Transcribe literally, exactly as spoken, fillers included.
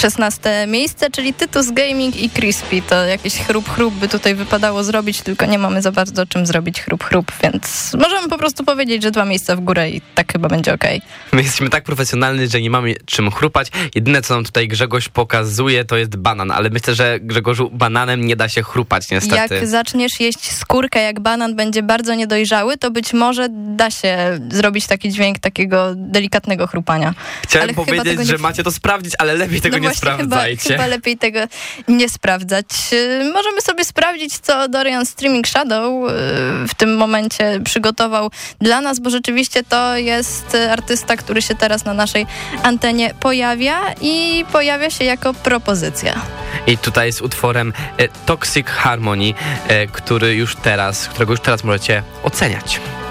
szesnaste miejsce, czyli Tytus Gaming i Crispy. To jakiś chrup chrup by tutaj wypadało zrobić, tylko nie mamy za bardzo czym zrobić chrup chrup, więc możemy po prostu powiedzieć, że dwa miejsca w górę i tak chyba będzie okej. My jesteśmy tak profesjonalni, że nie mamy czym chrupać. Jedyne, co nam tutaj Grzegorz pokazuje, to jest banan, ale myślę, że Grzegorzu, bananem nie da się chrupać, niestety. Jak zaczniesz jeść skórkę, jak banan będzie bardzo niedojrzały, to być może da się zrobić taki dźwięk takiego delikatnego chrupania. Chciałem ale powiedzieć, nie... że macie to sprawdzić, ale lepiej tego no nie właśnie, sprawdzajcie. Chyba, chyba lepiej tego nie sprawdzać. Możemy sobie sprawdzić, co Dorian Streaming Shadow w tym momencie przygotował dla nas, bo rzeczywiście to jest artysta, który się teraz na naszej antenie pojawia i pojawia się jako propozycja. I tutaj z utworem e, Toxic Harmony, e, który już teraz, którego już teraz możecie oceniać.